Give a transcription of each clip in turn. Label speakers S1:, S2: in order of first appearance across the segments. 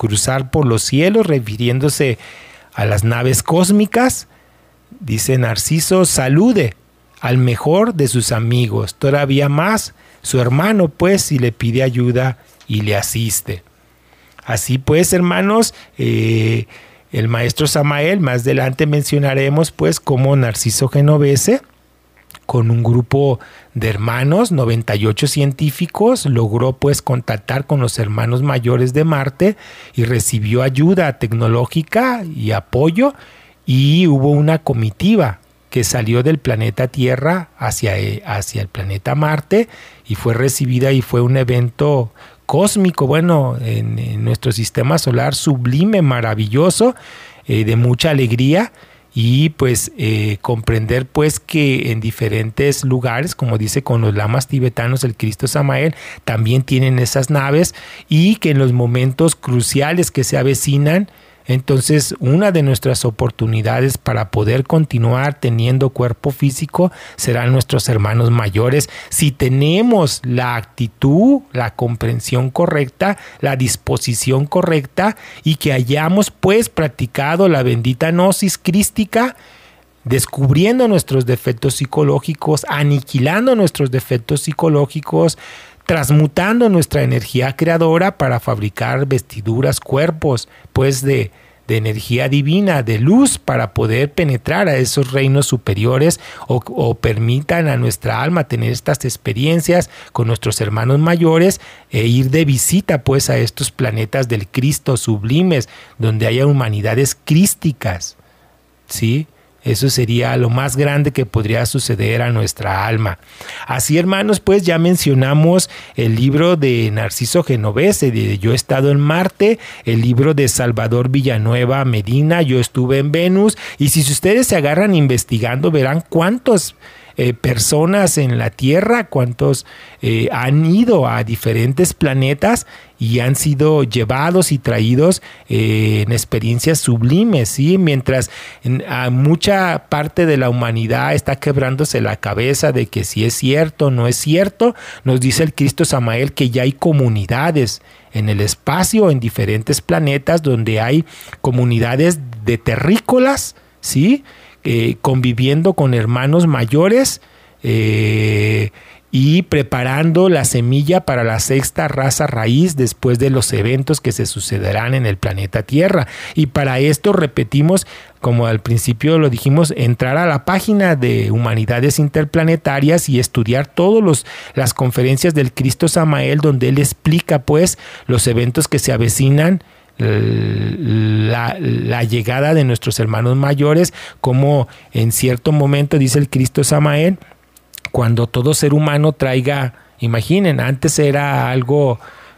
S1: cruzar por los cielos, refiriéndose a las naves cósmicas. Dice Narciso, salude al mejor de sus amigos, todavía más su hermano, pues, si le pide ayuda y le asiste. Así pues, hermanos, el maestro Samael, más adelante mencionaremos, pues, cómo Narciso Genovese, con un grupo de hermanos, 98 científicos, logró pues contactar con los hermanos mayores de Marte y recibió ayuda tecnológica y apoyo, y hubo una comitiva que salió del planeta Tierra hacia el planeta Marte y fue recibida, y fue un evento cósmico, bueno, en nuestro sistema solar, sublime, maravilloso, de mucha alegría. Y pues comprender pues que en diferentes lugares, como dice con los lamas tibetanos el Cristo Samael, también tienen esas naves, y que en los momentos cruciales que se avecinan, entonces una de nuestras oportunidades para poder continuar teniendo cuerpo físico serán nuestros hermanos mayores, si tenemos la actitud, la comprensión correcta, la disposición correcta, y que hayamos pues practicado la bendita gnosis crística, descubriendo nuestros defectos psicológicos, aniquilando nuestros defectos psicológicos, transmutando nuestra energía creadora para fabricar vestiduras, cuerpos, pues de energía divina, de luz, para poder penetrar a esos reinos superiores, o permitan a nuestra alma tener estas experiencias con nuestros hermanos mayores, e ir de visita pues a estos planetas del Cristo sublimes, donde haya humanidades crísticas, ¿sí? Eso sería lo más grande que podría suceder a nuestra alma. Así, hermanos, pues ya mencionamos el libro de Narciso Genovese, de Yo he estado en Marte, el libro de Salvador Villanueva Medina, Yo estuve en Venus, y si ustedes se agarran investigando, verán cuántos personas en la Tierra, cuántos han ido a diferentes planetas y han sido llevados y traídos en experiencias sublimes, ¿sí? Mientras a mucha parte de la humanidad está quebrándose la cabeza de que si es cierto o no es cierto, nos dice el Cristo Samael que ya hay comunidades en el espacio, en diferentes planetas, donde hay comunidades de terrícolas, ¿sí? Conviviendo con hermanos mayores, y preparando la semilla para la sexta raza raíz después de los eventos que se sucederán en el planeta Tierra. Y para esto, repetimos, como al principio lo dijimos, entrar a la página de Humanidades Interplanetarias y estudiar todas las conferencias del Cristo Samael, donde él explica pues los eventos que se avecinan, la llegada de nuestros hermanos mayores, como en cierto momento, dice el Cristo Samael, cuando todo ser humano traiga, imaginen, antes era algo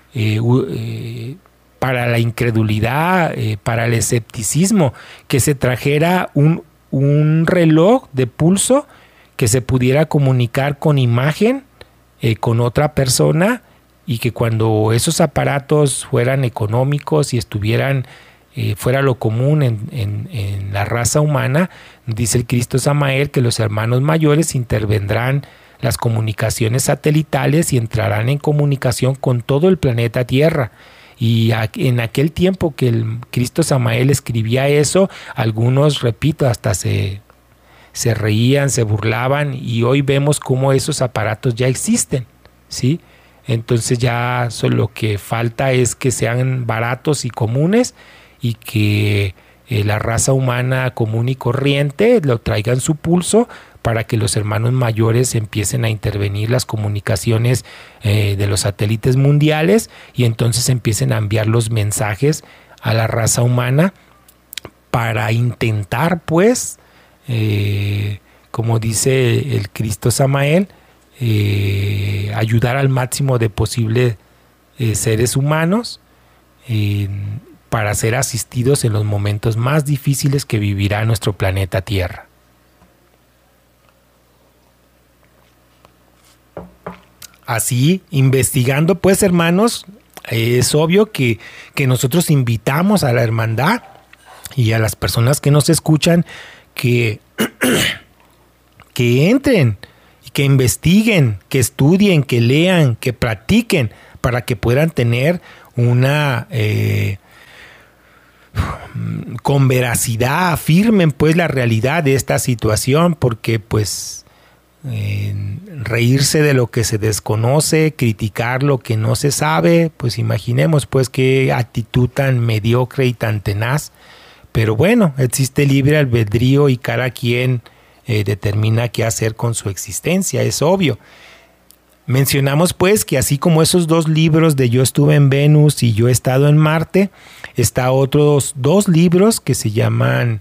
S1: para la incredulidad, para el escepticismo, que se trajera un reloj de pulso que se pudiera comunicar con imagen con otra persona, y que cuando esos aparatos fueran económicos y estuvieran fuera lo común en la raza humana, dice el Cristo Samael que los hermanos mayores intervendrán las comunicaciones satelitales y entrarán en comunicación con todo el planeta Tierra. Y en aquel tiempo que el Cristo Samael escribía eso, algunos, repito, hasta se reían, se burlaban, y hoy vemos cómo esos aparatos ya existen, ¿sí? Entonces ya lo que falta es que sean baratos y comunes, y que la raza humana común y corriente lo traiga en su pulso, para que los hermanos mayores empiecen a intervenir las comunicaciones de los satélites mundiales, y entonces empiecen a enviar los mensajes a la raza humana para intentar pues, como dice el Cristo Samael, ayudar al máximo de posibles seres humanos para ser asistidos en los momentos más difíciles que vivirá nuestro planeta Tierra. Así, investigando, pues, hermanos, es obvio que nosotros invitamos a la hermandad y a las personas que nos escuchan que entren, que investiguen, que estudien, que lean, que practiquen, para que puedan tener una con veracidad afirmen pues la realidad de esta situación, porque pues reírse de lo que se desconoce, criticar lo que no se sabe, pues imaginemos pues qué actitud tan mediocre y tan tenaz. Pero bueno, existe libre albedrío y cada quien determina qué hacer con su existencia, es obvio. Mencionamos pues que así como esos 2 libros de Yo estuve en Venus y Yo he estado en Marte, está otros 2 libros que se llaman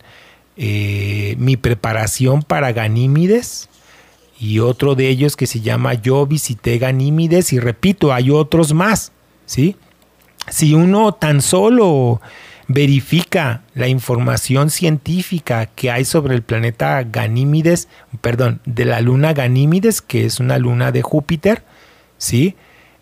S1: Mi preparación para Ganímedes, y otro de ellos que se llama Yo visité Ganímedes, y repito, hay otros más, ¿sí? Si uno tan solo verifica la información científica que hay sobre el planeta Ganímedes, perdón, de la luna Ganímedes, que es una luna de Júpiter, ¿sí?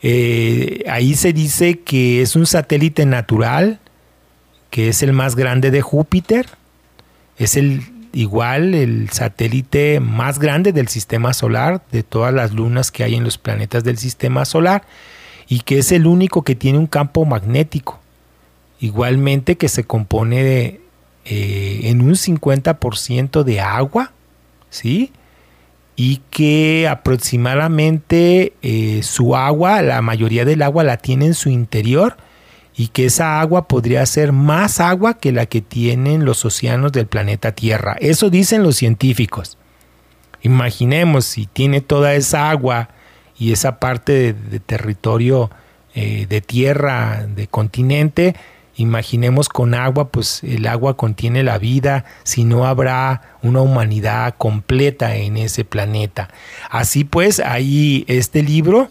S1: Ahí se dice que es un satélite natural, que es el más grande de Júpiter, es igual el satélite más grande del sistema solar, de todas las lunas que hay en los planetas del sistema solar, y que es el único que tiene un campo magnético. Igualmente que se compone en un 50% de agua, ¿sí? Y que aproximadamente su agua, la mayoría del agua la tiene en su interior, y que esa agua podría ser más agua que la que tienen los océanos del planeta Tierra. Eso dicen los científicos. Imaginemos si tiene toda esa agua y esa parte de territorio de tierra, de continente. Imaginemos con agua, pues el agua contiene la vida, si no habrá una humanidad completa en ese planeta. Así pues, hay este libro,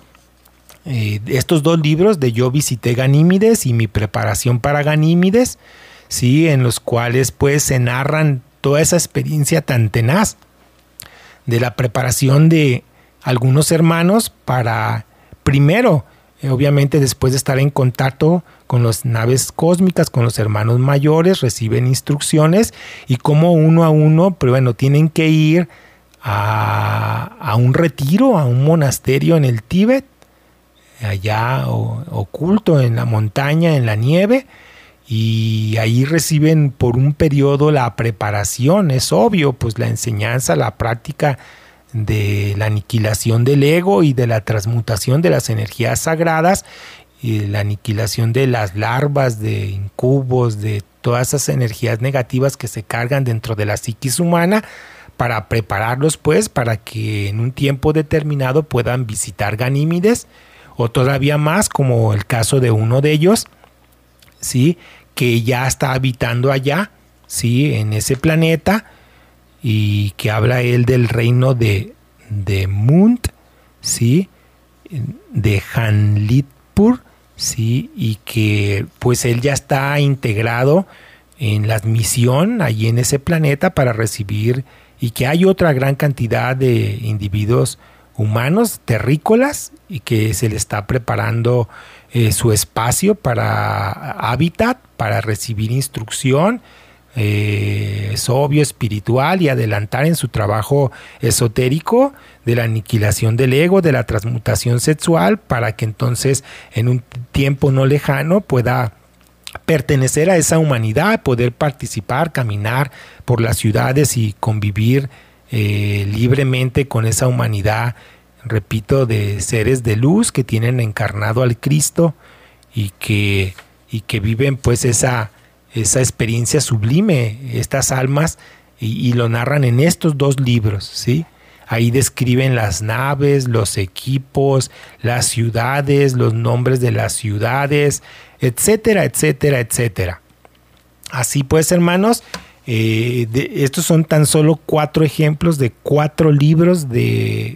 S1: estos 2 libros de Yo visité Ganímedes y Mi preparación para Ganímedes, ¿sí? En los cuales pues se narran toda esa experiencia tan tenaz de la preparación de algunos hermanos para, primero, obviamente después de estar en contacto con las naves cósmicas, con los hermanos mayores, reciben instrucciones y cómo uno a uno, pero bueno, tienen que ir a un retiro, a un monasterio en el Tíbet, allá oculto en la montaña, en la nieve, y ahí reciben por un periodo la preparación, es obvio, pues la enseñanza, la práctica de la aniquilación del ego y de la transmutación de las energías sagradas, y la aniquilación de las larvas, de incubos, de todas esas energías negativas que se cargan dentro de la psiquis humana, para prepararlos pues para que en un tiempo determinado puedan visitar Ganímedes, o todavía más como el caso de uno de ellos, ¿sí? Que ya está habitando allá, ¿sí? En ese planeta, y que habla él del reino de Munt, ¿sí? De Hanlitpur, ¿sí? Y que pues él ya está integrado en la misión allí en ese planeta para recibir, y que hay otra gran cantidad de individuos humanos terrícolas y que se le está preparando su espacio para hábitat, para recibir instrucción, es obvio, espiritual, y adelantar en su trabajo esotérico de la aniquilación del ego, de la transmutación sexual, para que entonces en un tiempo no lejano pueda pertenecer a esa humanidad, poder participar, caminar por las ciudades y convivir libremente con esa humanidad, repito, de seres de luz que tienen encarnado al Cristo y que viven pues esa experiencia sublime, estas almas, y lo narran en estos 2 libros, ¿sí? Ahí describen las naves, los equipos, las ciudades, los nombres de las ciudades, etcétera, etcétera, etcétera. Así pues, hermanos, estos son tan solo 4 ejemplos de 4 libros de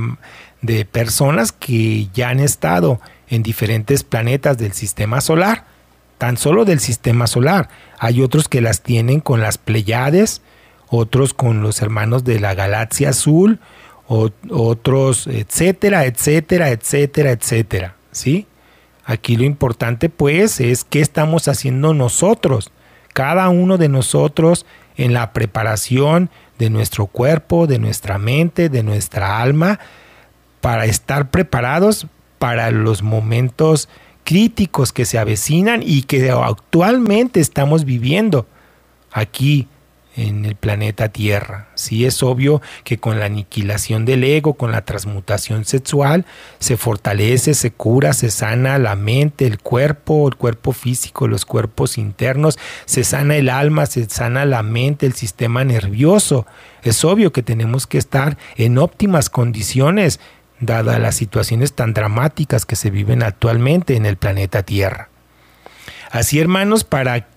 S1: personas que ya han estado en diferentes planetas del sistema solar, tan solo del sistema solar. Hay otros que las tienen con las Pléyades, otros con los hermanos de la galaxia azul, otros, etcétera, etcétera, etcétera, etcétera, ¿sí? Aquí lo importante pues es qué estamos haciendo nosotros, cada uno de nosotros, en la preparación de nuestro cuerpo, de nuestra mente, de nuestra alma, para estar preparados para los momentos críticos que se avecinan y que actualmente estamos viviendo. aquí en el planeta Tierra. Sí, es obvio que con la aniquilación del ego, con la transmutación sexual, se fortalece, se cura, se sana la mente, el cuerpo físico, los cuerpos internos, se sana el alma, se sana la mente, el sistema nervioso. Es obvio que tenemos que estar en óptimas condiciones, dadas las situaciones tan dramáticas que se viven actualmente en el planeta Tierra. Así, hermanos, para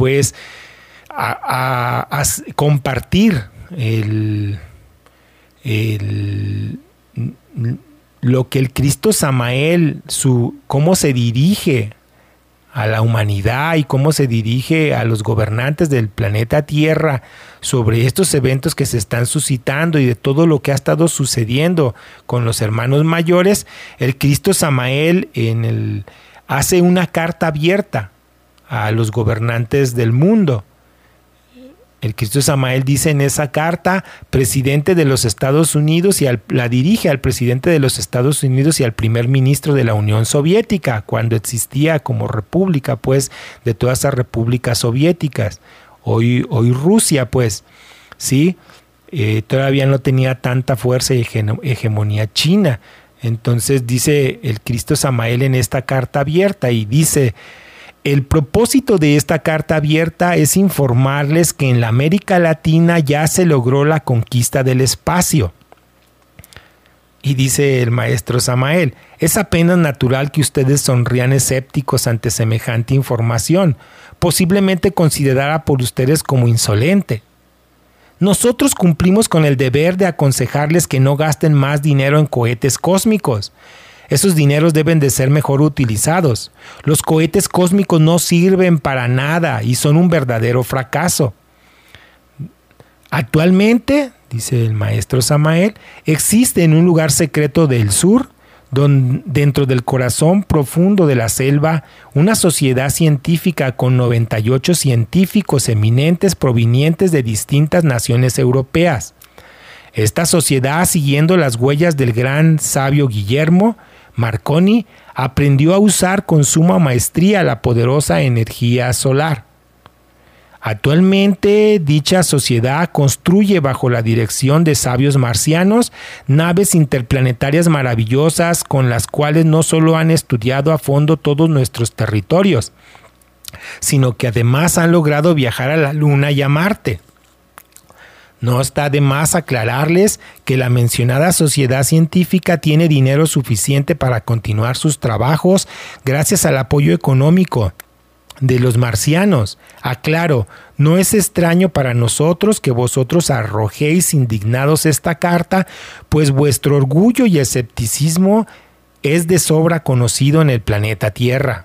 S1: a compartir lo que el Cristo Samael, cómo se dirige a la humanidad y cómo se dirige a los gobernantes del planeta Tierra sobre estos eventos que se están suscitando y de todo lo que ha estado sucediendo con los hermanos mayores. El Cristo Samael hace una carta abierta a los gobernantes del mundo. El Cristo Samael dice en esa carta, presidente de los Estados Unidos, y la dirige al presidente de los Estados Unidos y al primer ministro de la Unión Soviética, cuando existía como república, pues, de todas esas repúblicas soviéticas. Hoy Rusia, pues, sí, todavía no tenía tanta fuerza y hegemonía china. Entonces dice el Cristo Samael en esta carta abierta y dice: el propósito de esta carta abierta es informarles que en la América Latina ya se logró la conquista del espacio. Y dice el maestro Samael: es apenas natural que ustedes sonrían escépticos ante semejante información, posiblemente considerada por ustedes como insolente. Nosotros cumplimos con el deber de aconsejarles que no gasten más dinero en cohetes cósmicos. Esos dineros deben de ser mejor utilizados. Los cohetes cósmicos no sirven para nada y son un verdadero fracaso. Actualmente, dice el maestro Samael, existe en un lugar secreto del sur, dentro del corazón profundo de la selva, una sociedad científica con 98 científicos eminentes provenientes de distintas naciones europeas. Esta sociedad, siguiendo las huellas del gran sabio Guillermo Marconi, aprendió a usar con suma maestría la poderosa energía solar. Actualmente, dicha sociedad construye bajo la dirección de sabios marcianos naves interplanetarias maravillosas con las cuales no solo han estudiado a fondo todos nuestros territorios, sino que además han logrado viajar a la Luna y a Marte. No está de más aclararles que la mencionada sociedad científica tiene dinero suficiente para continuar sus trabajos gracias al apoyo económico de los marcianos. Aclaro, no es extraño para nosotros que vosotros arrojéis indignados esta carta, pues vuestro orgullo y escepticismo es de sobra conocido en el planeta Tierra.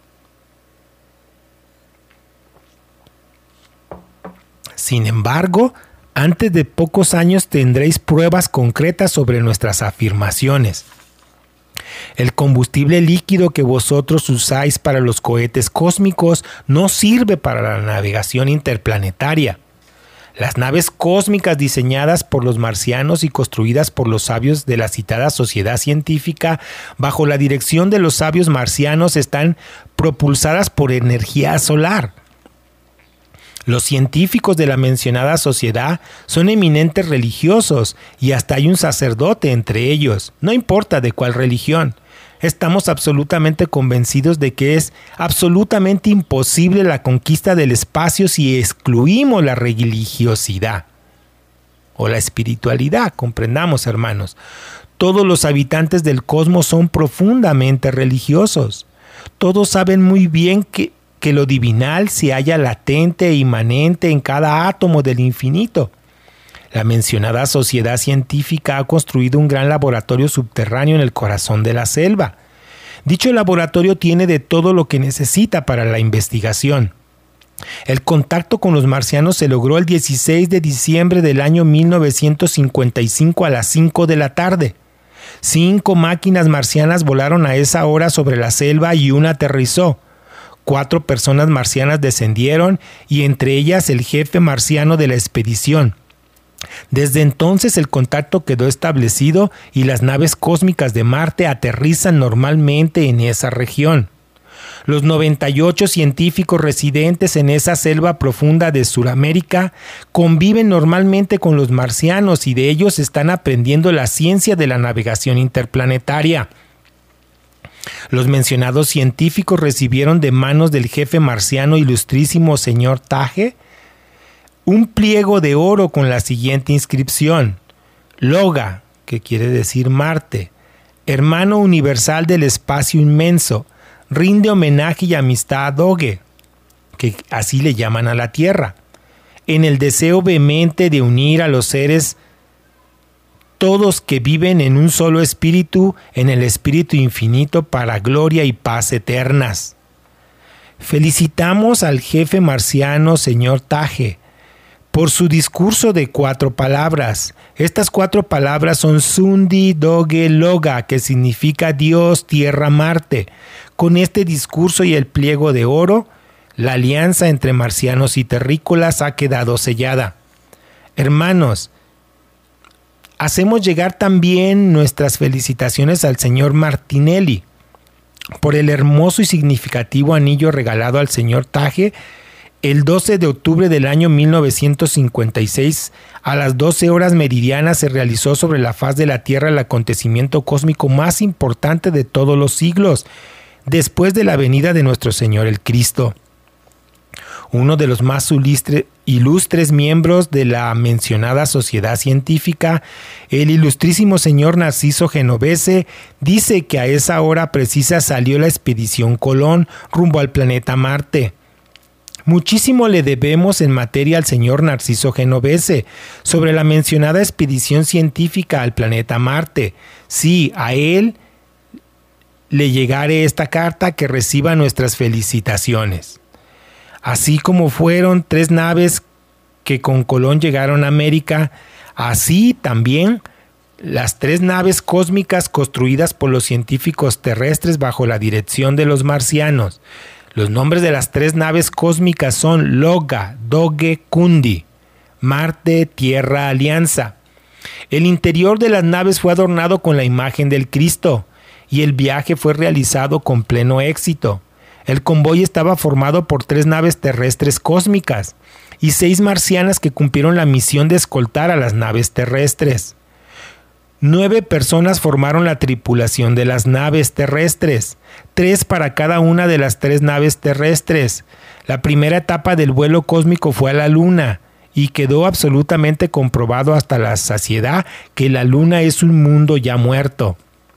S1: Sin embargo, antes de pocos años tendréis pruebas concretas sobre nuestras afirmaciones. El combustible líquido que vosotros usáis para los cohetes cósmicos no sirve para la navegación interplanetaria. Las naves cósmicas diseñadas por los marcianos y construidas por los sabios de la citada sociedad científica bajo la dirección de los sabios marcianos están propulsadas por energía solar. Los científicos de la mencionada sociedad son eminentes religiosos y hasta hay un sacerdote entre ellos, no importa de cuál religión. Estamos absolutamente convencidos de que es absolutamente imposible la conquista del espacio si excluimos la religiosidad o la espiritualidad, comprendamos, hermanos. Todos los habitantes del cosmos son profundamente religiosos. Todos saben muy bien que lo divinal se halla latente e inmanente en cada átomo del infinito. La mencionada sociedad científica ha construido un gran laboratorio subterráneo en el corazón de la selva. Dicho laboratorio tiene de todo lo que necesita para la investigación. El contacto con los marcianos se logró el 16 de diciembre del año 1955 a las 5 de la tarde. 5 máquinas marcianas volaron a esa hora sobre la selva y una aterrizó. 4 personas marcianas descendieron y entre ellas el jefe marciano de la expedición. Desde entonces el contacto quedó establecido y las naves cósmicas de Marte aterrizan normalmente en esa región. Los 98 científicos residentes en esa selva profunda de Sudamérica conviven normalmente con los marcianos y de ellos están aprendiendo la ciencia de la navegación interplanetaria. Los mencionados científicos recibieron de manos del jefe marciano ilustrísimo señor Tage un pliego de oro con la siguiente inscripción: Loga, que quiere decir Marte, hermano universal del espacio inmenso, rinde homenaje y amistad a Doge, que así le llaman a la Tierra, en el deseo vehemente de unir a los seres todos que viven en un solo espíritu, en el espíritu infinito para gloria y paz eternas. Felicitamos al jefe marciano señor Tage por su discurso de 4 palabras. Estas 4 palabras son Sundi Doge Loga, que significa Dios, Tierra, Marte. Con este discurso y el pliego de oro, la alianza entre marcianos y terrícolas ha quedado sellada. Hermanos, hacemos llegar también nuestras felicitaciones al señor Martinelli por el hermoso y significativo anillo regalado al señor Tage el 12 de octubre del año 1956, a las 12 horas meridianas, se realizó sobre la faz de la Tierra el acontecimiento cósmico más importante de todos los siglos, después de la venida de nuestro Señor el Cristo. Uno de los más ilustres miembros de la mencionada sociedad científica, el ilustrísimo señor Narciso Genovese, dice que a esa hora precisa salió la expedición Colón rumbo al planeta Marte. Muchísimo le debemos en materia al señor Narciso Genovese sobre la mencionada expedición científica al planeta Marte. Sí, a él le llegaré esta carta, que reciba nuestras felicitaciones. Así como fueron 3 naves que con Colón llegaron a América, así también las 3 naves cósmicas construidas por los científicos terrestres bajo la dirección de los marcianos. Los nombres de las 3 naves cósmicas son Loga, Doge, Kundi, Marte, Tierra, Alianza. El interior de las naves fue adornado con la imagen del Cristo y el viaje fue realizado con pleno éxito. El convoy estaba formado por 3 naves terrestres cósmicas y 6 marcianas que cumplieron la misión de escoltar a las naves terrestres. 9 personas formaron la tripulación de las naves terrestres, 3 para cada una de las 3 naves terrestres. La primera etapa del vuelo cósmico fue a la Luna y quedó absolutamente comprobado hasta la saciedad que la Luna es un mundo ya muerto.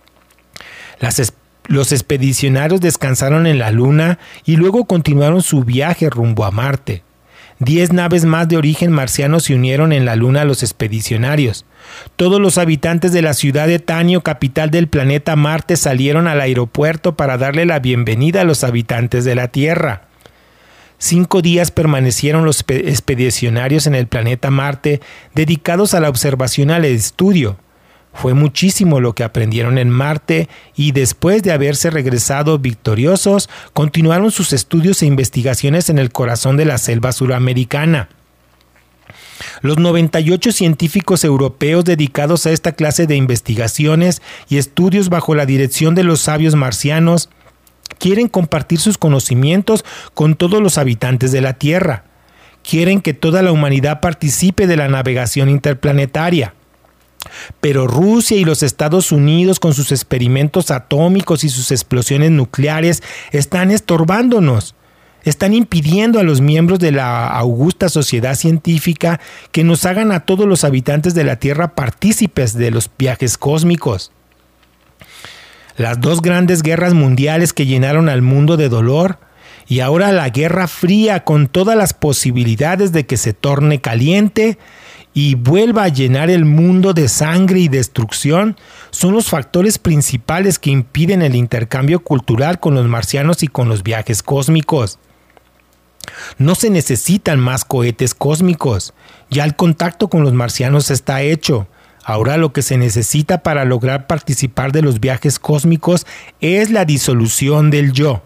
S1: Los expedicionarios descansaron en la Luna y luego continuaron su viaje rumbo a Marte. 10 naves más de origen marciano se unieron en la Luna a los expedicionarios. Todos los habitantes de la ciudad de Tanio, capital del planeta Marte, salieron al aeropuerto para darle la bienvenida a los habitantes de la Tierra. 5 días permanecieron los expedicionarios en el planeta Marte, dedicados a la observación y al estudio. Fue muchísimo lo que aprendieron en Marte y después de haberse regresado victoriosos, continuaron sus estudios e investigaciones en el corazón de la selva suramericana. Los 98 científicos europeos dedicados a esta clase de investigaciones y estudios bajo la dirección de los sabios marcianos quieren compartir sus conocimientos con todos los habitantes de la Tierra. Quieren que toda la humanidad participe de la navegación interplanetaria. Pero Rusia y los Estados Unidos, con sus experimentos atómicos y sus explosiones nucleares, están estorbándonos. Están impidiendo a los miembros de la augusta sociedad científica que nos hagan a todos los habitantes de la Tierra partícipes de los viajes cósmicos. Las 2 grandes guerras mundiales que llenaron al mundo de dolor, y ahora la Guerra Fría con todas las posibilidades de que se torne caliente y vuelva a llenar el mundo de sangre y destrucción, son los factores principales que impiden el intercambio cultural con los marcianos y con los viajes cósmicos. No se necesitan más cohetes cósmicos, ya el contacto con los marcianos está hecho. Ahora lo que se necesita para lograr participar de los viajes cósmicos es la disolución del yo.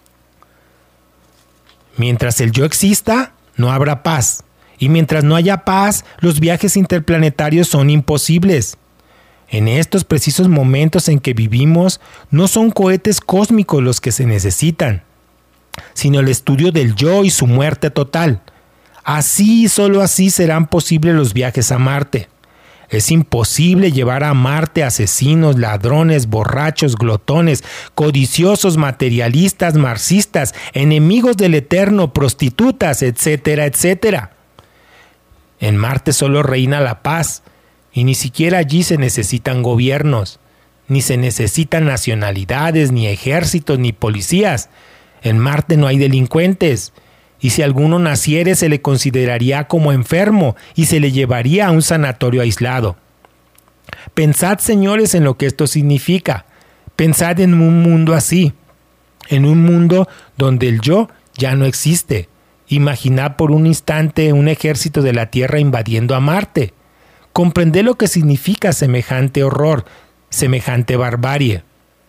S1: Mientras el yo exista, no habrá paz. Y mientras no haya paz, los viajes interplanetarios son imposibles. En estos precisos momentos en que vivimos, no son cohetes cósmicos los que se necesitan, sino el estudio del yo y su muerte total. Así y solo así serán posibles los viajes a Marte. Es imposible llevar a Marte asesinos, ladrones, borrachos, glotones, codiciosos, materialistas, marxistas, enemigos del eterno, prostitutas, etcétera, etcétera. En Marte solo reina la paz, y ni siquiera allí se necesitan gobiernos, ni se necesitan nacionalidades, ni ejércitos, ni policías. En Marte no hay delincuentes, y si alguno naciere se le consideraría como enfermo y se le llevaría a un sanatorio aislado. Pensad, señores, en lo que esto significa. Pensad en un mundo así, en un mundo donde el yo ya no existe. Imaginad por un instante un ejército de la Tierra invadiendo a Marte. Comprended lo que significa semejante horror, semejante barbarie.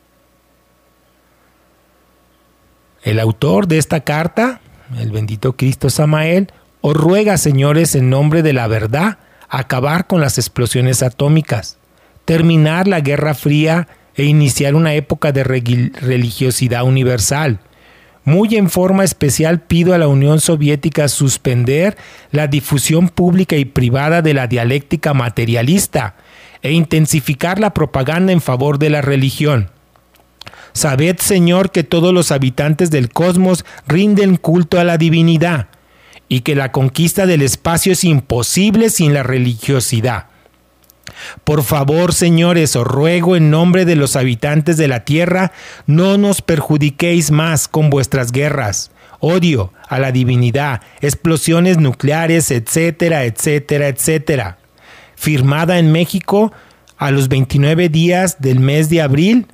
S1: El autor de esta carta, el bendito Cristo Samael, os ruega, señores, en nombre de la verdad, acabar con las explosiones atómicas, terminar la Guerra Fría e iniciar una época de religiosidad universal. Muy en forma especial pido a la Unión Soviética suspender la difusión pública y privada de la dialéctica materialista e intensificar la propaganda en favor de la religión. Sabed, Señor, que todos los habitantes del cosmos rinden culto a la divinidad y que la conquista del espacio es imposible sin la religiosidad. Por favor, señores, os ruego en nombre de los habitantes de la tierra, no nos perjudiquéis más con vuestras guerras, odio a la divinidad, explosiones nucleares, etcétera, etcétera, etcétera. Firmada en México a los 29 días del mes de abril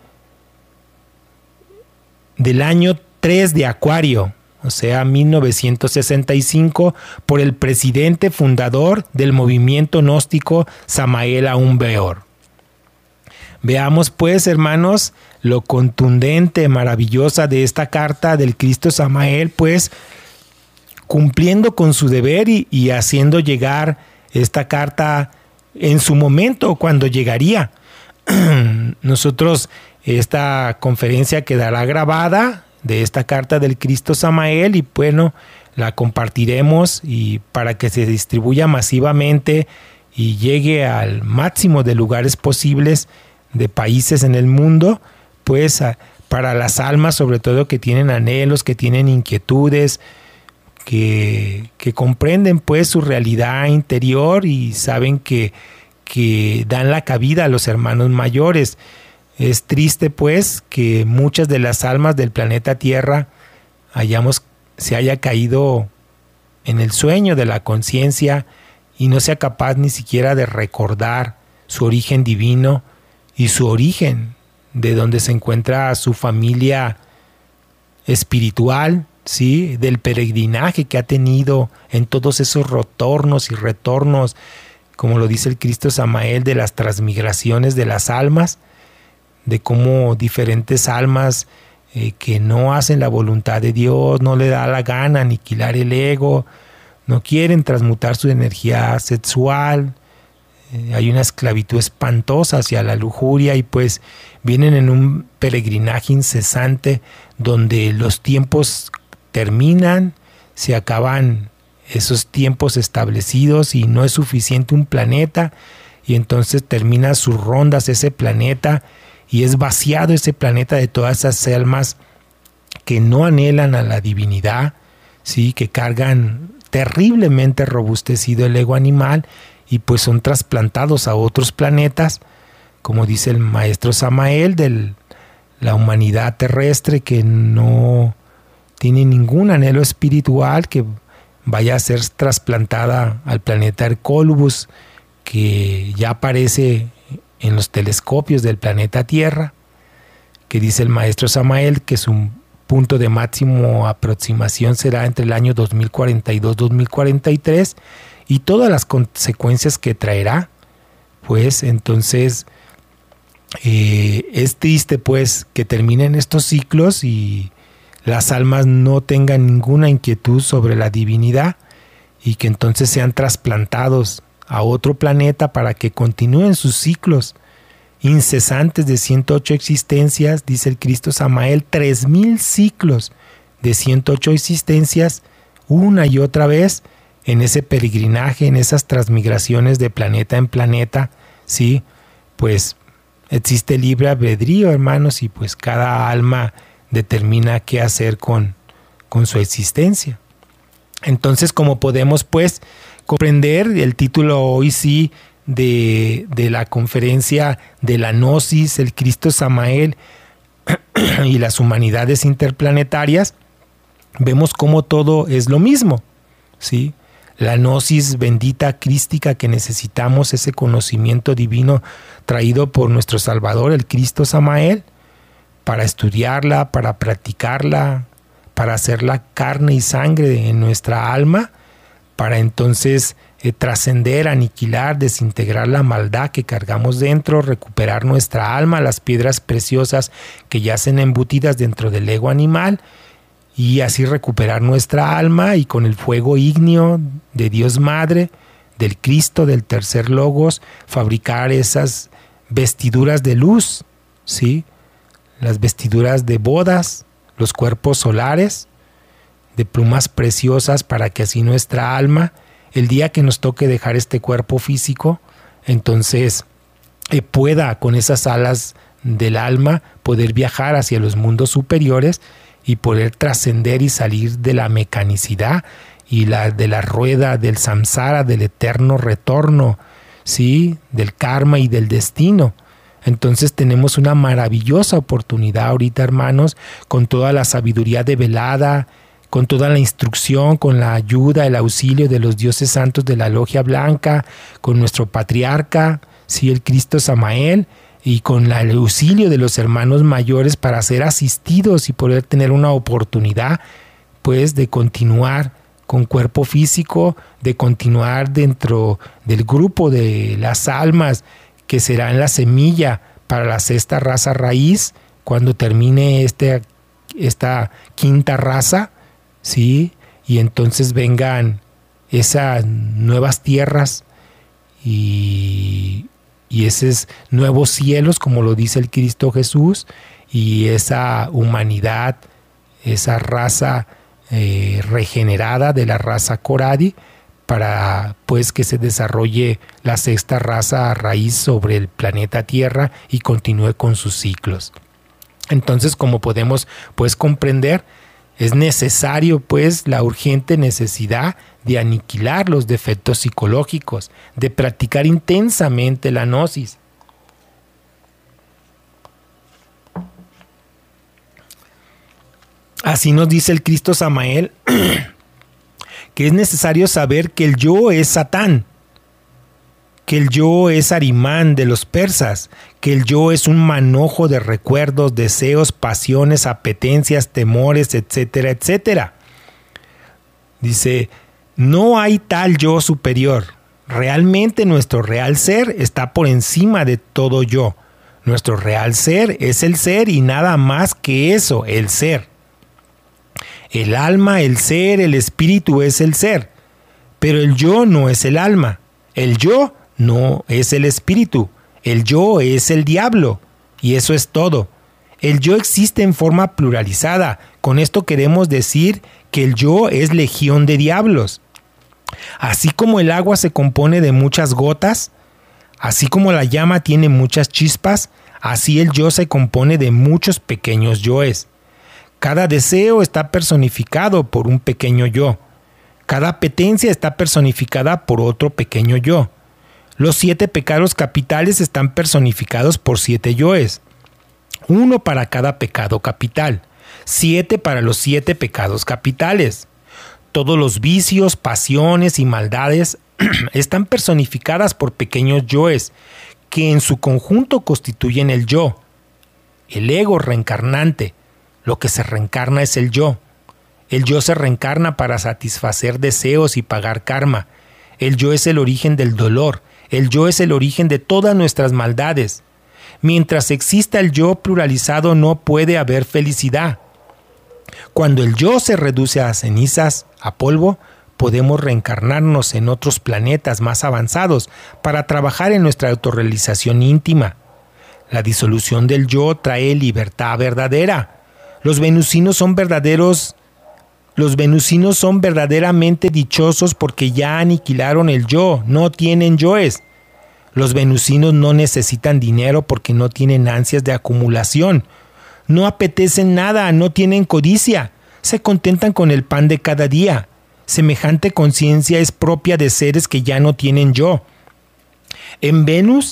S1: del año 3 de Acuario, o sea, 1965, por el presidente fundador del movimiento gnóstico Samael Aun Weor. Veamos pues, hermanos, lo contundente, maravillosa de esta carta del Cristo Samael, pues cumpliendo con su deber y haciendo llegar esta carta en su momento, cuando llegaría. Nosotros, esta conferencia quedará grabada de esta carta del Cristo Samael y bueno, la compartiremos y para que se distribuya masivamente y llegue al máximo de lugares posibles de países en el mundo, pues para las almas sobre todo que tienen anhelos, que tienen inquietudes, que comprenden pues su realidad interior y saben que dan la cabida a los hermanos mayores. Es triste pues que muchas de las almas del planeta Tierra se haya caído en el sueño de la conciencia y no sea capaz ni siquiera de recordar su origen divino y su origen, de donde se encuentra su familia espiritual, ¿sí? Del peregrinaje que ha tenido en todos esos retornos y retornos, como lo dice el Cristo Samael, de las transmigraciones de las almas, de cómo diferentes almas que no hacen la voluntad de Dios, no le da la gana aniquilar el ego, no quieren transmutar su energía sexual, hay una esclavitud espantosa hacia la lujuria y pues vienen en un peregrinaje incesante donde los tiempos terminan, se acaban esos tiempos establecidos y no es suficiente un planeta y entonces termina sus rondas ese planeta y es vaciado ese planeta de todas esas almas que no anhelan a la divinidad, ¿sí? Que cargan terriblemente robustecido el ego animal y pues son trasplantados a otros planetas, como dice el maestro Samael, de la humanidad terrestre que no tiene ningún anhelo espiritual, que vaya a ser trasplantada al planeta Hercólubus, que ya aparece en los telescopios del planeta Tierra, que dice el maestro Samael que su punto de máximo aproximación será entre el año 2042-2043 y todas las consecuencias que traerá. Pues entonces es triste pues que terminen estos ciclos y las almas no tengan ninguna inquietud sobre la divinidad y que entonces sean trasplantados a otro planeta para que continúen sus ciclos incesantes de 108 existencias, dice el Cristo Samael, 3000 ciclos de 108 existencias, una y otra vez, en ese peregrinaje, en esas transmigraciones de planeta en planeta, ¿sí? Pues existe libre albedrío, hermanos, y pues cada alma determina qué hacer con su existencia. Entonces, como podemos pues comprender, el título hoy sí de la conferencia de la Gnosis, el Cristo Samael y las humanidades interplanetarias, vemos cómo todo es lo mismo, ¿sí? La gnosis bendita crística que necesitamos, ese conocimiento divino traído por nuestro Salvador, el Cristo Samael, para estudiarla, para practicarla, para hacerla carne y sangre en nuestra alma, para entonces trascender, aniquilar, desintegrar la maldad que cargamos dentro, recuperar nuestra alma, las piedras preciosas que yacen embutidas dentro del ego animal, y así recuperar nuestra alma y con el fuego ígneo de Dios Madre, del Cristo, del tercer Logos, fabricar esas vestiduras de luz, ¿sí? Las vestiduras de bodas, los cuerpos solares, de plumas preciosas, para que así nuestra alma, el día que nos toque dejar este cuerpo físico, entonces pueda con esas alas del alma poder viajar hacia los mundos superiores y poder trascender y salir de la mecanicidad y de la rueda del samsara, del eterno retorno, ¿sí? Del karma y del destino. Entonces tenemos una maravillosa oportunidad ahorita, hermanos, con toda la sabiduría develada, con toda la instrucción, con la ayuda, el auxilio de los dioses santos de la Logia Blanca, con nuestro patriarca, ¿sí? El Cristo Samael, y con el auxilio de los hermanos mayores para ser asistidos y poder tener una oportunidad pues de continuar con cuerpo físico, de continuar dentro del grupo de las almas que serán la semilla para la sexta raza raíz cuando termine esta quinta raza, ¿sí? Y entonces vengan esas nuevas tierras y esos nuevos cielos, como lo dice el Cristo Jesús, y esa humanidad, esa raza regenerada de la raza Coradi, para pues que se desarrolle la sexta raza a raíz sobre el planeta Tierra y continúe con sus ciclos. Entonces, como podemos pues comprender, es necesario pues la urgente necesidad de aniquilar los defectos psicológicos, de practicar intensamente la gnosis. Así nos dice el Cristo Samael que es necesario saber que el yo es Satán, que el yo es Arimán de los persas, que el yo es un manojo de recuerdos, deseos, pasiones, apetencias, temores, etcétera, etcétera. Dice, no hay tal yo superior. Realmente nuestro real ser está por encima de todo yo. Nuestro real ser es el ser y nada más que eso, el ser. El alma, el ser, el espíritu es el ser, pero el yo no es el alma. El yo no es el espíritu, el yo es el diablo, y eso es todo. El yo existe en forma pluralizada. Con esto queremos decir que el yo es legión de diablos. Así como el agua se compone de muchas gotas, así como la llama tiene muchas chispas, así el yo se compone de muchos pequeños yoes. Cada deseo está personificado por un pequeño yo. Cada apetencia está personificada por otro pequeño yo. Los 7 pecados capitales están personificados por 7 yoes. 1 para cada pecado capital. 7 para los 7 pecados capitales. Todos los vicios, pasiones y maldades están personificadas por pequeños yoes, que en su conjunto constituyen el yo. El ego reencarnante. Lo que se reencarna es el yo. El yo se reencarna para satisfacer deseos y pagar karma. El yo es el origen del dolor. El yo es el origen de todas nuestras maldades. Mientras exista el yo pluralizado no puede haber felicidad. Cuando el yo se reduce a cenizas, a polvo, podemos reencarnarnos en otros planetas más avanzados para trabajar en nuestra autorrealización íntima. La disolución del yo trae libertad verdadera. Los venusinos son verdaderamente dichosos porque ya aniquilaron el yo, no tienen yoes. Los venusinos no necesitan dinero porque no tienen ansias de acumulación. No apetecen nada, no tienen codicia. Se contentan con el pan de cada día. Semejante conciencia es propia de seres que ya no tienen yo. En Venus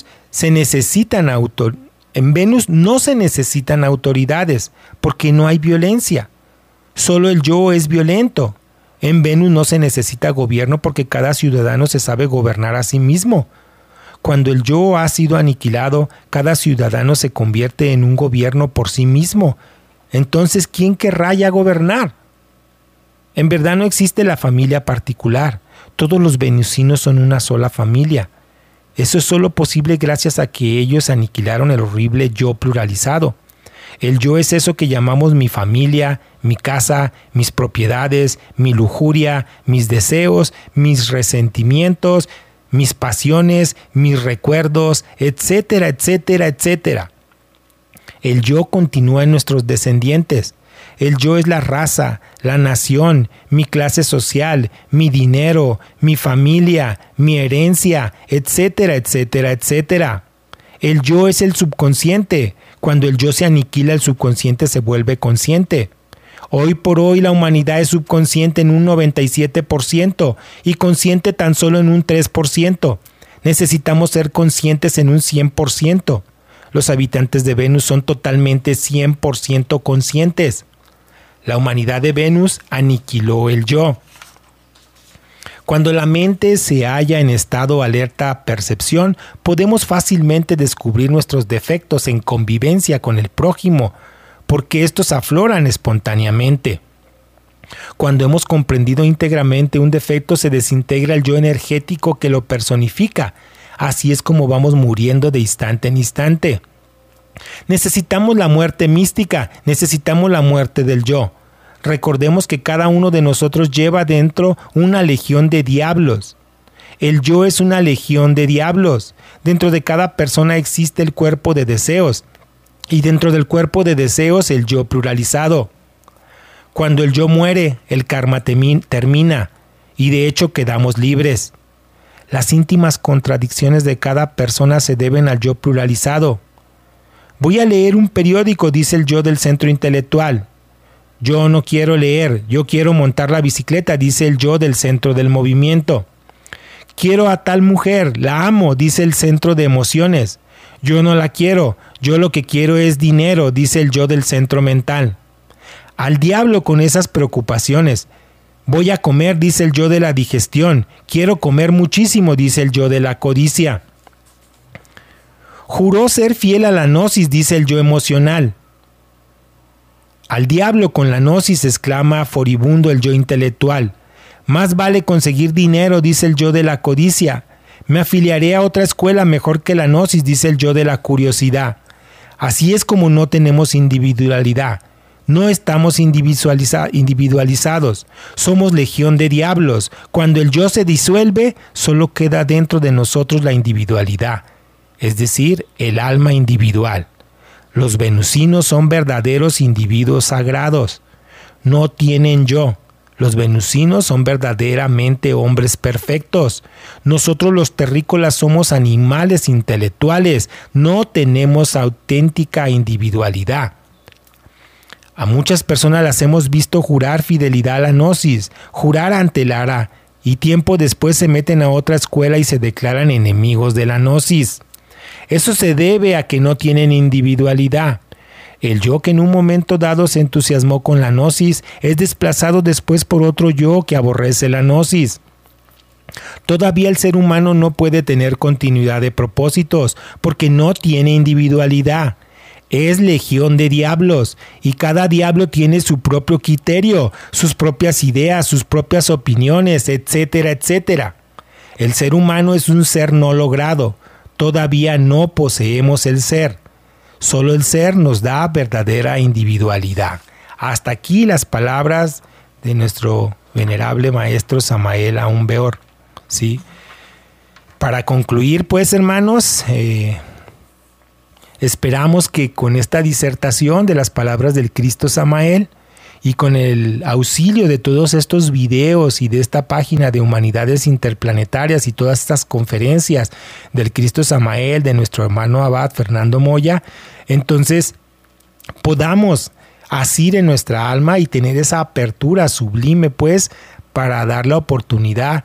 S1: no se necesitan autoridades porque no hay violencia. Solo el yo es violento. En Venus no se necesita gobierno porque cada ciudadano se sabe gobernar a sí mismo. Cuando el yo ha sido aniquilado, cada ciudadano se convierte en un gobierno por sí mismo. Entonces, ¿quién querrá ya gobernar? En verdad no existe la familia particular. Todos los venusinos son una sola familia. Eso es solo posible gracias a que ellos aniquilaron el horrible yo pluralizado. El yo es eso que llamamos mi familia, mi casa, mis propiedades, mi lujuria, mis deseos, mis resentimientos, mis pasiones, mis recuerdos, etcétera, etcétera, etcétera. El yo continúa en nuestros descendientes. El yo es la raza, la nación, mi clase social, mi dinero, mi familia, mi herencia, etcétera, etcétera, etcétera. El yo es el subconsciente. Cuando el yo se aniquila, el subconsciente se vuelve consciente. Hoy por hoy la humanidad es subconsciente en un 97% y consciente tan solo en un 3%. Necesitamos ser conscientes en un 100%. Los habitantes de Venus son totalmente 100% conscientes. La humanidad de Venus aniquiló el yo. Cuando la mente se halla en estado alerta percepción, podemos fácilmente descubrir nuestros defectos en convivencia con el prójimo, porque estos afloran espontáneamente. Cuando hemos comprendido íntegramente un defecto, se desintegra el yo energético que lo personifica. Así es como vamos muriendo de instante en instante. Necesitamos la muerte mística, necesitamos la muerte del yo. Recordemos que cada uno de nosotros lleva dentro una legión de diablos. El yo es una legión de diablos. Dentro de cada persona existe el cuerpo de deseos. Y dentro del cuerpo de deseos el yo pluralizado. Cuando el yo muere, el karma termina. Y de hecho quedamos libres. Las íntimas contradicciones de cada persona se deben al yo pluralizado. Voy a leer un periódico, dice el yo del centro intelectual. Yo no quiero leer, yo quiero montar la bicicleta, dice el yo del centro del movimiento. Quiero a tal mujer, la amo, dice el centro de emociones. Yo no la quiero, yo lo que quiero es dinero, dice el yo del centro mental. Al diablo con esas preocupaciones. Voy a comer, dice el yo de la digestión. Quiero comer muchísimo, dice el yo de la codicia. Juró ser fiel a la gnosis, dice el yo emocional. Al diablo con la gnosis, exclama furibundo el yo intelectual. Más vale conseguir dinero, dice el yo de la codicia. Me afiliaré a otra escuela mejor que la gnosis, dice el yo de la curiosidad. Así es como no tenemos individualidad. No estamos individualizados. Somos legión de diablos. Cuando el yo se disuelve, solo queda dentro de nosotros la individualidad, es decir, el alma individual. Los venusinos son verdaderos individuos sagrados. No tienen yo. Los venusinos son verdaderamente hombres perfectos. Nosotros los terrícolas somos animales intelectuales. No tenemos auténtica individualidad. A muchas personas las hemos visto jurar fidelidad a la gnosis, jurar ante Lara, y tiempo después se meten a otra escuela y se declaran enemigos de la gnosis. Eso se debe a que no tienen individualidad. El yo que en un momento dado se entusiasmó con la gnosis es desplazado después por otro yo que aborrece la gnosis. Todavía el ser humano no puede tener continuidad de propósitos porque no tiene individualidad. Es legión de diablos y cada diablo tiene su propio criterio, sus propias ideas, sus propias opiniones, etcétera, etcétera. El ser humano es un ser no logrado. Todavía no poseemos el ser. Solo el ser nos da verdadera individualidad. Hasta aquí las palabras de nuestro venerable maestro Samael Aun Weor, ¿sí? Para concluir, pues, hermanos, Esperamos que con esta disertación de las palabras del Cristo Samael y con el auxilio de todos estos videos y de esta página de Humanidades Interplanetarias y todas estas conferencias del Cristo Samael, de nuestro hermano Abad Fernando Moya, entonces podamos asir en nuestra alma y tener esa apertura sublime, pues, para dar la oportunidad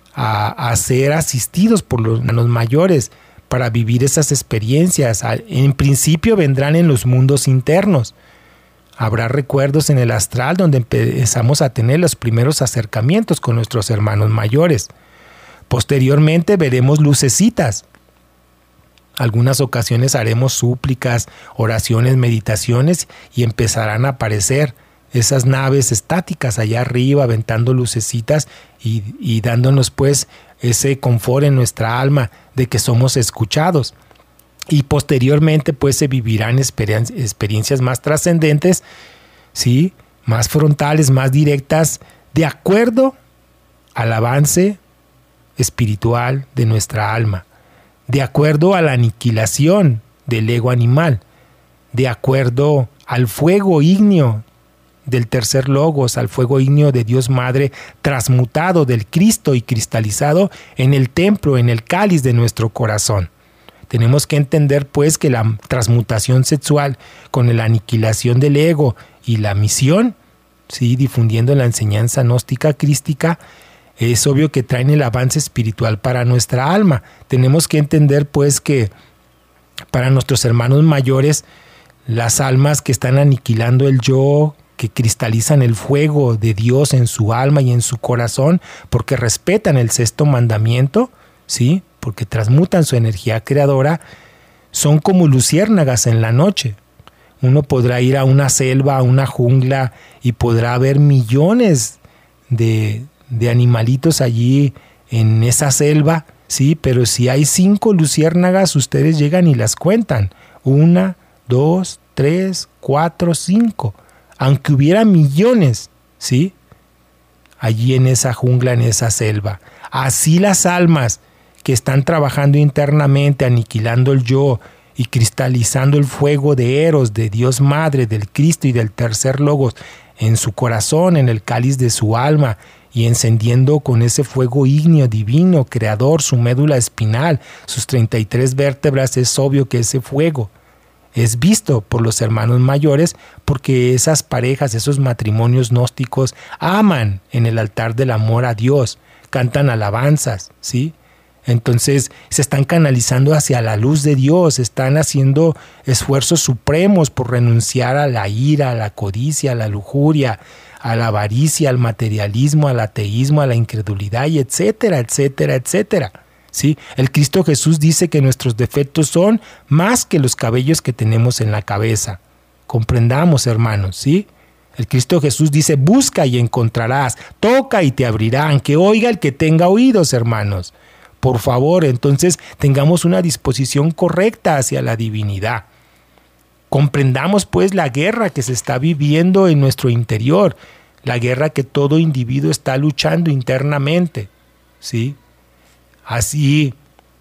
S1: a ser asistidos por los hermanos mayores, para vivir esas experiencias. En principio vendrán en los mundos internos. Habrá recuerdos en el astral donde empezamos a tener los primeros acercamientos con nuestros hermanos mayores. Posteriormente veremos lucecitas. Algunas ocasiones haremos súplicas, oraciones, meditaciones y empezarán a aparecer esas naves estáticas allá arriba aventando lucecitas y dándonos pues ese confort en nuestra alma de que somos escuchados. Y posteriormente pues se vivirán experiencias más trascendentes, ¿sí? Más frontales, más directas, de acuerdo al avance espiritual de nuestra alma, de acuerdo a la aniquilación del ego animal, de acuerdo al fuego ígneo del tercer logos, al fuego ígneo de Dios Madre transmutado del Cristo y cristalizado en el templo, en el cáliz de nuestro corazón. Tenemos que entender pues que la transmutación sexual con la aniquilación del ego y la misión, ¿sí? Difundiendo la enseñanza gnóstica crística, es obvio que traen el avance espiritual para nuestra alma. Tenemos que entender pues que para nuestros hermanos mayores, las almas que están aniquilando el yo, que cristalizan el fuego de Dios en su alma y en su corazón, porque respetan el sexto mandamiento, ¿sí? Porque transmutan su energía creadora, son como luciérnagas en la noche. Uno podrá ir a una selva, a una jungla, y podrá ver millones de animalitos allí en esa selva, ¿sí? Pero si hay 5 luciérnagas, ustedes llegan y las cuentan. 1, 2, 3, 4, 5. Aunque hubiera millones, ¿sí? Allí en esa jungla, en esa selva. Así las almas que están trabajando internamente, aniquilando el yo y cristalizando el fuego de Eros, de Dios Madre, del Cristo y del tercer logos en su corazón, en el cáliz de su alma, y encendiendo con ese fuego ígneo divino, creador, su médula espinal, sus 33 vértebras, es obvio que ese fuego es visto por los hermanos mayores, porque esas parejas, esos matrimonios gnósticos aman en el altar del amor a Dios, cantan alabanzas, ¿sí? Entonces se están canalizando hacia la luz de Dios, están haciendo esfuerzos supremos por renunciar a la ira, a la codicia, a la lujuria, a la avaricia, al materialismo, al ateísmo, a la incredulidad, y etcétera, etcétera, etcétera. ¿Sí? El Cristo Jesús dice que nuestros defectos son más que los cabellos que tenemos en la cabeza. Comprendamos, hermanos, ¿sí? El Cristo Jesús dice: busca y encontrarás, toca y te abrirán, que oiga el que tenga oídos, hermanos. Por favor, entonces tengamos una disposición correcta hacia la divinidad. Comprendamos pues la guerra que se está viviendo en nuestro interior, la guerra que todo individuo está luchando internamente, ¿sí? Así,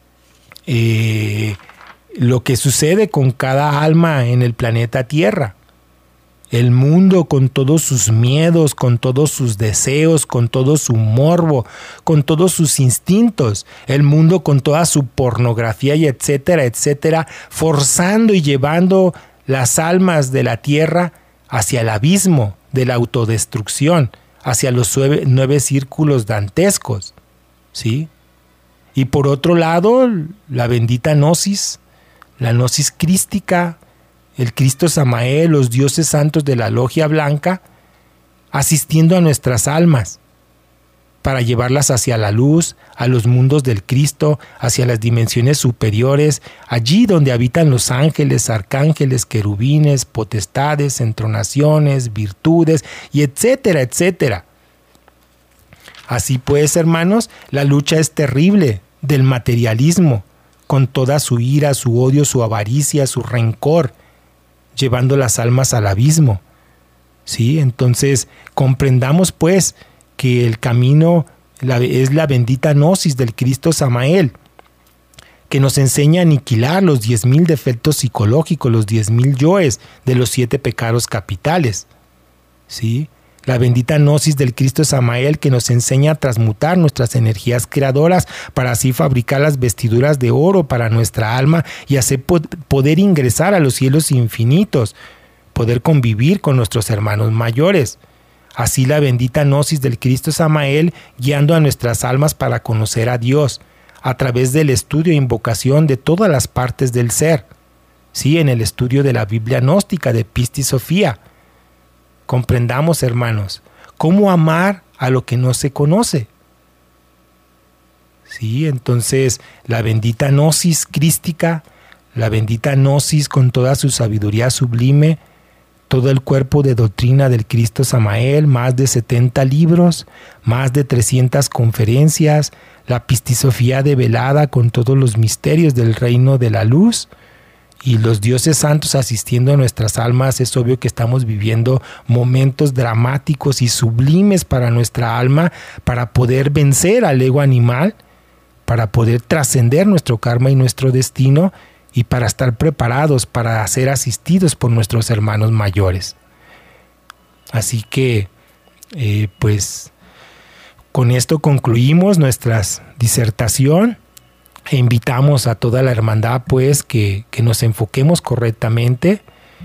S1: lo que sucede con cada alma en el planeta Tierra. El mundo con todos sus miedos, con todos sus deseos, con todo su morbo, con todos sus instintos. El mundo con toda su pornografía y etcétera, etcétera, forzando y llevando las almas de la Tierra hacia el abismo de la autodestrucción, hacia los 9 círculos dantescos, ¿sí? Y por otro lado, la bendita gnosis, la gnosis crística, el Cristo Samael, los dioses santos de la logia blanca, asistiendo a nuestras almas para llevarlas hacia la luz, a los mundos del Cristo, hacia las dimensiones superiores, allí donde habitan los ángeles, arcángeles, querubines, potestades, entronaciones, virtudes, y etcétera, etcétera. Así pues, hermanos, la lucha es terrible del materialismo, con toda su ira, su odio, su avaricia, su rencor, llevando las almas al abismo. ¿Sí? Entonces, comprendamos pues que el camino es la bendita gnosis del Cristo Samael, que nos enseña a aniquilar los 10,000 defectos psicológicos, los 10,000 yoes de los 7 pecados capitales. ¿Sí? La bendita gnosis del Cristo Samael, que nos enseña a transmutar nuestras energías creadoras para así fabricar las vestiduras de oro para nuestra alma y hacer poder ingresar a los cielos infinitos, poder convivir con nuestros hermanos mayores. Así la bendita gnosis del Cristo Samael, guiando a nuestras almas para conocer a Dios a través del estudio e invocación de todas las partes del ser. Sí, en el estudio de la Biblia gnóstica de Pistis Sofía. Comprendamos, hermanos, cómo amar a lo que no se conoce. Sí, entonces la bendita gnosis crística, la bendita gnosis con toda su sabiduría sublime, todo el cuerpo de doctrina del Cristo Samael, más de 70 libros, más de 300 conferencias, la pistisofía develada con todos los misterios del reino de la luz y los dioses santos asistiendo a nuestras almas. Es obvio que estamos viviendo momentos dramáticos y sublimes para nuestra alma, para poder vencer al ego animal, para poder trascender nuestro karma y nuestro destino, y para estar preparados para ser asistidos por nuestros hermanos mayores. Así que, pues, con esto concluimos nuestra disertación e invitamos a toda la hermandad, pues, que nos enfoquemos correctamente,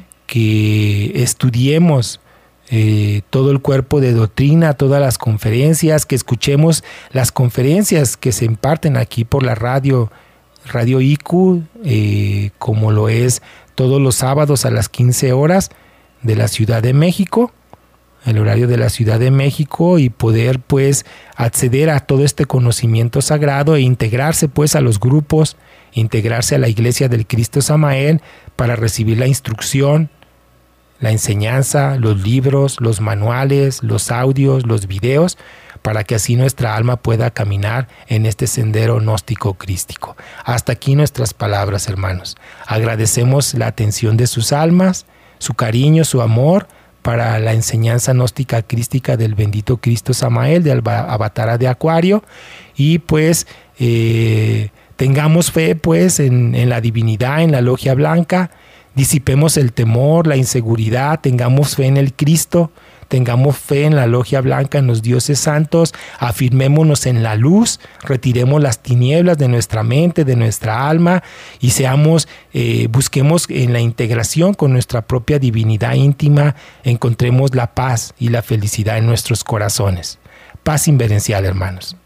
S1: que estudiemos todo el cuerpo de doctrina, todas las conferencias, que escuchemos las conferencias que se imparten aquí por la Radio IQ, como lo es todos los sábados a las 15 horas de la Ciudad de México, el horario de la Ciudad de México, y poder pues acceder a todo este conocimiento sagrado e integrarse pues a los grupos, integrarse a la Iglesia del Cristo Samael para recibir la instrucción, la enseñanza, los libros, los manuales, los audios, los videos, para que así nuestra alma pueda caminar en este sendero gnóstico crístico. Hasta aquí nuestras palabras, hermanos. Agradecemos la atención de sus almas, su cariño, su amor para la enseñanza gnóstica crística del bendito Cristo Samael, de Avatara de Acuario, y pues tengamos fe pues en la divinidad, en la logia blanca, disipemos el temor, la inseguridad, tengamos fe en el Cristo, tengamos fe en la logia blanca, en los dioses santos, afirmémonos en la luz, retiremos las tinieblas de nuestra mente, de nuestra alma, y busquemos en la integración con nuestra propia divinidad íntima, encontremos la paz y la felicidad en nuestros corazones. Paz inverencial, hermanos.